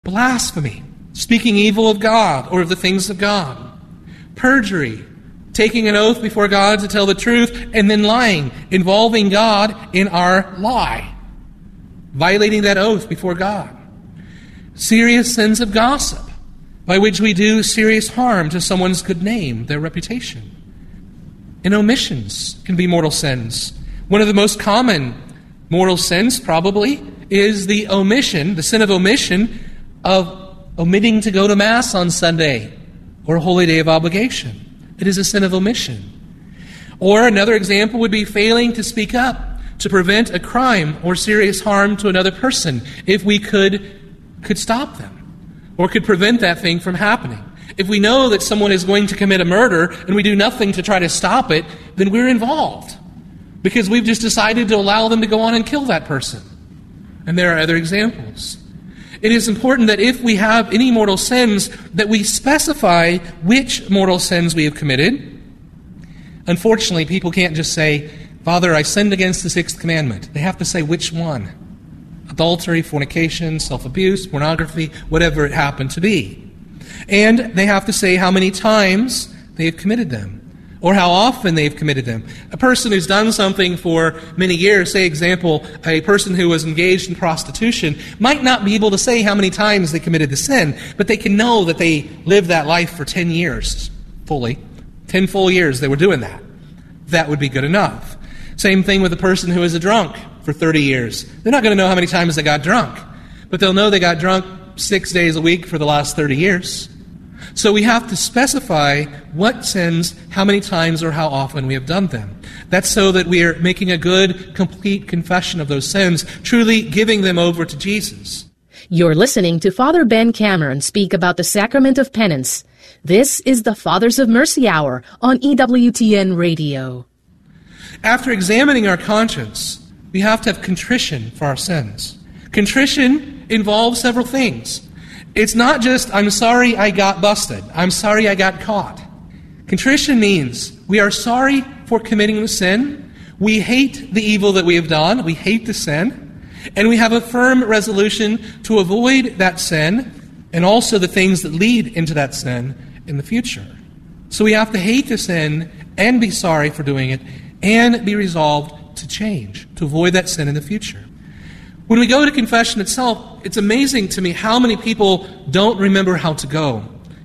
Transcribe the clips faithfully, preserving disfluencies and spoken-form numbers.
Blasphemy, speaking evil of God or of the things of God. Perjury, taking an oath before God to tell the truth and then lying, involving God in our lie, violating that oath before God. Serious sins of gossip, by which we do serious harm to someone's good name, their reputation. And omissions can be mortal sins. One of the most common mortal sins, probably, is the omission, the sin of omission, of omitting to go to Mass on Sunday or a holy day of obligation. It is a sin of omission. Or another example would be failing to speak up to prevent a crime or serious harm to another person if we could, could stop them or could prevent that thing from happening. If we know that someone is going to commit a murder and we do nothing to try to stop it, then we're involved because we've just decided to allow them to go on and kill that person. And there are other examples. It is important that if we have any mortal sins, that we specify which mortal sins we have committed. Unfortunately, people can't just say, Father, I sinned against the sixth commandment. They have to say which one. Adultery, fornication, self-abuse, pornography, whatever it happened to be. And they have to say how many times they have committed them, or how often they've committed them. A person who's done something for many years, say, example, a person who was engaged in prostitution, might not be able to say how many times they committed the sin, but they can know that they lived that life for ten years fully. ten full years they were doing that. That would be good enough. Same thing with a person who is a drunk for thirty years. They're not going to know how many times they got drunk, but they'll know they got drunk six days a week for the last thirty years. So we have to specify what sins, how many times or how often we have done them. That's so that we are making a good, complete confession of those sins, truly giving them over to Jesus. You're listening to Father Ben Cameron speak about the Sacrament of Penance. This is the Fathers of Mercy Hour on E W T N Radio. After examining our conscience, we have to have contrition for our sins. Contrition involves several things. It's not just, I'm sorry I got busted. I'm sorry I got caught. Contrition means we are sorry for committing the sin. We hate the evil that we have done. We hate the sin. And we have a firm resolution to avoid that sin and also the things that lead into that sin in the future. So we have to hate the sin and be sorry for doing it and be resolved to change, to avoid that sin in the future. When we go to confession itself, it's amazing to me how many people don't remember how to go.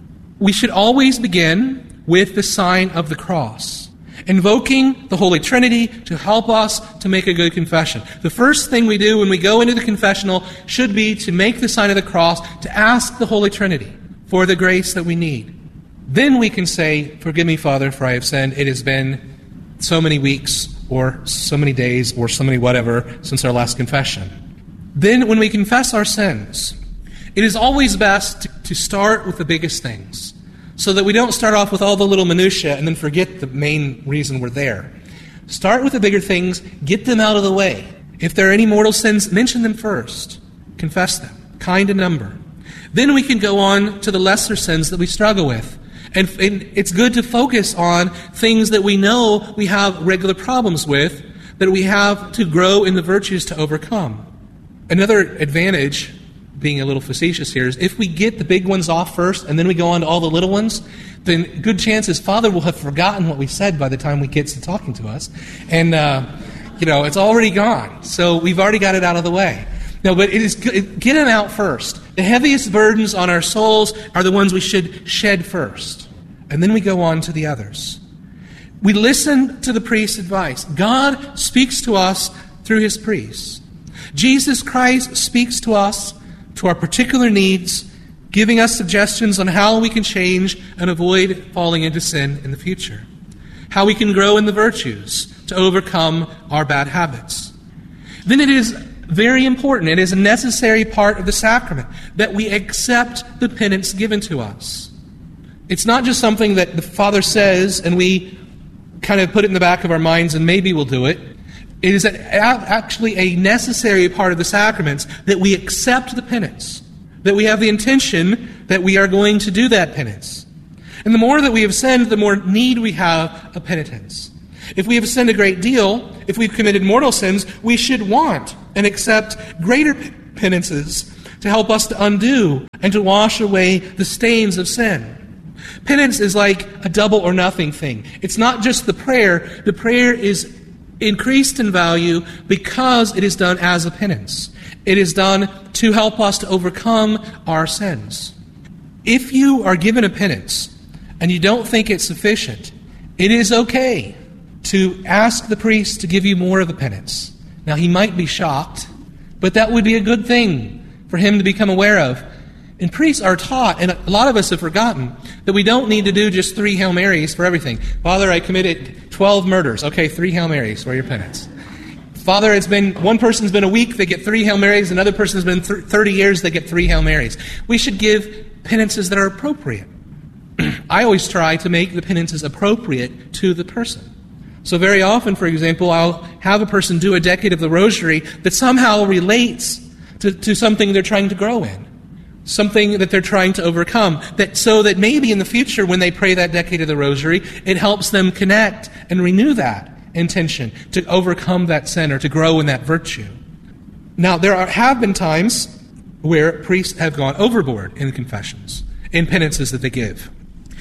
We should always begin with the sign of the cross, invoking the Holy Trinity to help us to make a good confession. The first thing we do when we go into the confessional should be to make the sign of the cross, to ask the Holy Trinity for the grace that we need. Then we can say, forgive me, Father, for I have sinned. It has been so many weeks or so many days or so many whatever since our last confession. Then when we confess our sins, it is always best to, to start with the biggest things so that we don't start off with all the little minutiae and then forget the main reason we're there. Start with the bigger things, get them out of the way. If there are any mortal sins, mention them first. Confess them, kind in number. Then we can go on to the lesser sins that we struggle with. And, and it's good to focus on things that we know we have regular problems with, that we have to grow in the virtues to overcome. Another advantage, being a little facetious here, is if we get the big ones off first and then we go on to all the little ones, then good chances Father will have forgotten what we said by the time we get to talking to us. And, uh, you know, it's already gone. So we've already got it out of the way. No, but it is good. Get them out first. The heaviest burdens on our souls are the ones we should shed first. And then we go on to the others. We listen to the priest's advice. God speaks to us through his priests. Jesus Christ speaks to us, to our particular needs, giving us suggestions on how we can change and avoid falling into sin in the future. How we can grow in the virtues to overcome our bad habits. Then it is very important, it is a necessary part of the sacrament, that we accept the penance given to us. It's not just something that the Father says and we kind of put it in the back of our minds and maybe we'll do it. It is actually a necessary part of the sacraments that we accept the penance, that we have the intention that we are going to do that penance. And the more that we have sinned, the more need we have of penitence. If we have sinned a great deal, if we've committed mortal sins, we should want and accept greater penances to help us to undo and to wash away the stains of sin. Penance is like a double or nothing thing. It's not just the prayer. The prayer is increased in value because it is done as a penance. It is done to help us to overcome our sins. If you are given a penance and you don't think it's sufficient, it is okay to ask the priest to give you more of a penance. Now, he might be shocked, but that would be a good thing for him to become aware of. And priests are taught, and a lot of us have forgotten, that we don't need to do just three Hail Marys for everything. Father, I committed twelve murders. Okay, three Hail Marys for your penance. Father, it's been, one person's been a week, they get three Hail Marys. Another person's been th- thirty years, they get three Hail Marys. We should give penances that are appropriate. I always try to make the penances appropriate to the person. So very often, for example, I'll have a person do a decade of the Rosary that somehow relates to, to something they're trying to grow in, something that they're trying to overcome, that so that maybe in the future when they pray that decade of the Rosary, it helps them connect and renew that intention to overcome that sin or to grow in that virtue. Now, there are, have been times where priests have gone overboard in confessions, in penances that they give.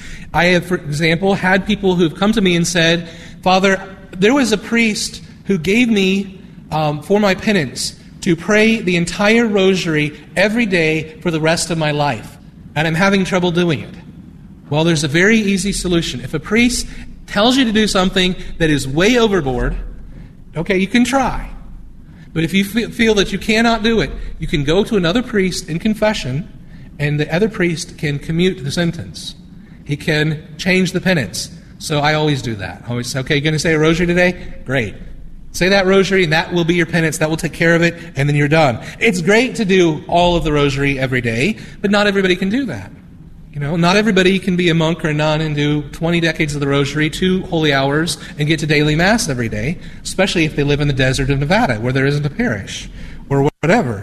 I have, for example, had people who have come to me and said, Father, there was a priest who gave me, um, for my penance, to pray the entire Rosary every day for the rest of my life, and I'm having trouble doing it. Well, there's a very easy solution. If a priest tells you to do something that is way overboard, okay, you can try. But if you feel that you cannot do it, you can go to another priest in confession, and the other priest can commute the sentence. He can change the penance. So I always do that. I always say, okay, you're going to say a Rosary today? Great. Say that Rosary, and that will be your penance. That will take care of it, and then you're done. It's great to do all of the Rosary every day, but not everybody can do that. You know, not everybody can be a monk or a nun and do twenty decades of the Rosary, two holy hours, and get to daily Mass every day, especially if they live in the desert of Nevada, where there isn't a parish, or whatever.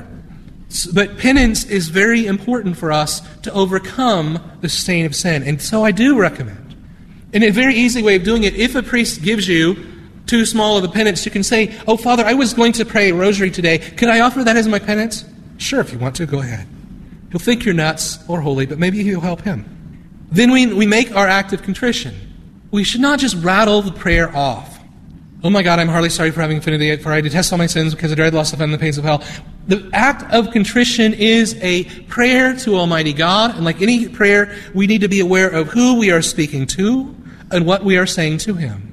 But penance is very important for us to overcome the stain of sin, and so I do recommend. And a very easy way of doing it, if a priest gives you too small of a penance, you can say, oh, Father, I was going to pray a Rosary today. Could I offer that as my penance? Sure, if you want to, go ahead. He'll think you're nuts or holy, but maybe you'll help him. Then we, we make our act of contrition. We should not just rattle the prayer off. Oh my God, I'm heartily sorry for having offended thee, for I detest all my sins because I dread the loss of heaven and the pains of hell. The act of contrition is a prayer to Almighty God, and like any prayer, we need to be aware of who we are speaking to and what we are saying to Him.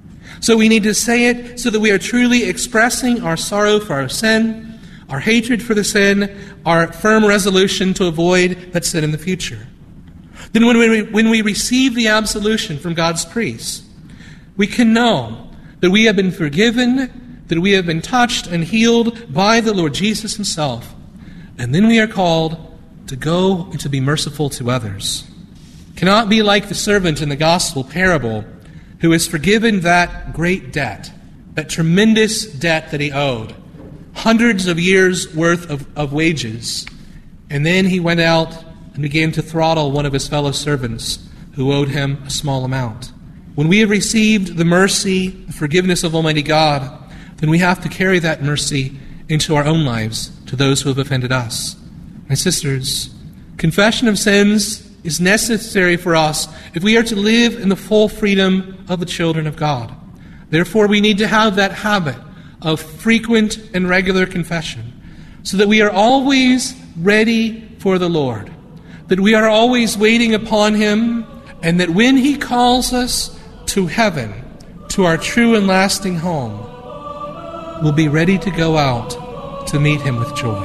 So we need to say it so that we are truly expressing our sorrow for our sin, our hatred for the sin, our firm resolution to avoid that sin in the future. Then when we, when we receive the absolution from God's priests, we can know that we have been forgiven, that we have been touched and healed by the Lord Jesus Himself. And then we are called to go and to be merciful to others. Cannot be like the servant in the gospel parable who is forgiven that great debt, that tremendous debt that he owed, hundreds of years' worth of, of wages. And then he went out and began to throttle one of his fellow servants who owed him a small amount. When we have received the mercy, the forgiveness of Almighty God, then we have to carry that mercy into our own lives to those who have offended us. My sisters, confession of sins is necessary for us if we are to live in the full freedom of the children of God. Therefore, we need to have that habit of frequent and regular confession so that we are always ready for the Lord, that we are always waiting upon Him, and that when He calls us to heaven, to our true and lasting home, we'll be ready to go out to meet Him with joy.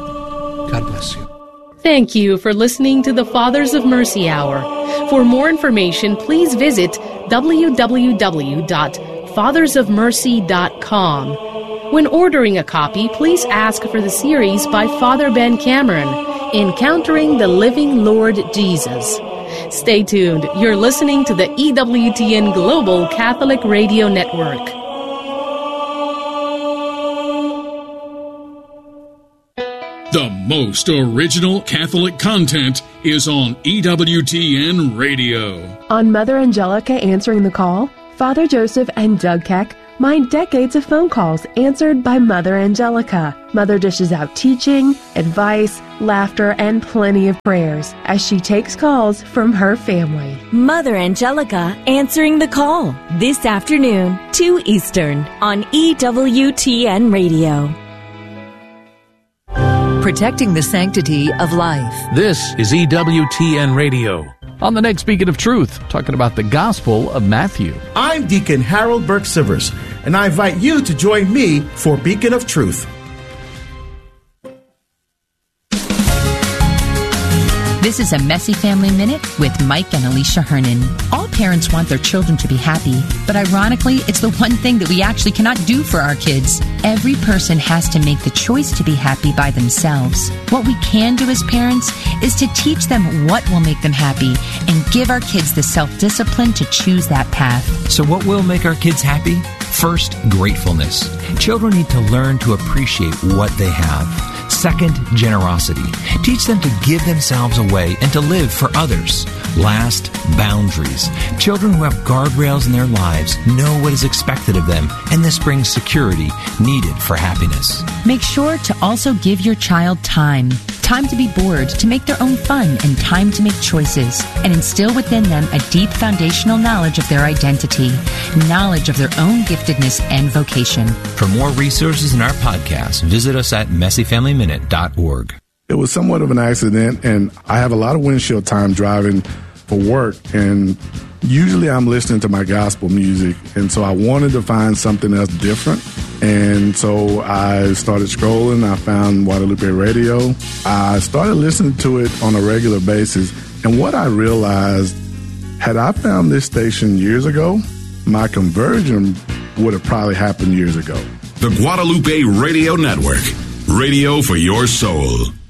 God bless you. Thank you for listening to the Fathers of Mercy Hour. For more information, please visit w w w dot fathers of mercy dot com. When ordering a copy, please ask for the series by Father Ben Cameron, Encountering the Living Lord Jesus. Stay tuned. You're listening to the E W T N Global Catholic Radio Network. The most original Catholic content is on E W T N Radio. On Mother Angelica Answering the Call, Father Joseph and Doug Keck Mind decades of phone calls answered by Mother Angelica. Mother dishes out teaching, advice, laughter, and plenty of prayers as she takes calls from her family. Mother Angelica answering the call this afternoon, two Eastern, on E W T N Radio. Protecting the sanctity of life. This is E W T N Radio. On the next Beacon of Truth, talking about the Gospel of Matthew. I'm Deacon Harold Burke-Sivers, and I invite you to join me for Beacon of Truth. This is a Messy Family Minute with Mike and Alicia Hernan. All parents want their children to be happy, but ironically, it's the one thing that we actually cannot do for our kids. Every person has to make the choice to be happy by themselves. What we can do as parents is to teach them what will make them happy and give our kids the self-discipline to choose that path. So what will make our kids happy? First, gratefulness. Children need to learn to appreciate what they have. Second, generosity. Teach them to give themselves away and to live for others. Last, boundaries. Children who have guardrails in their lives know what is expected of them, and this brings security needed for happiness. Make sure to also give your child time. Time to be bored, to make their own fun, and time to make choices. And instill within them a deep foundational knowledge of their identity, knowledge of their own giftedness and vocation. For more resources in our podcast, visit us at messy family minute dot org. It was somewhat of an accident, and I have a lot of windshield time driving for work, and usually I'm listening to my gospel music, and so I wanted to find something else different. And so I started scrolling. I found Guadalupe Radio. I started listening to it on a regular basis. And what I realized, had I found this station years ago, my conversion would have probably happened years ago. The Guadalupe Radio Network. Radio for your soul.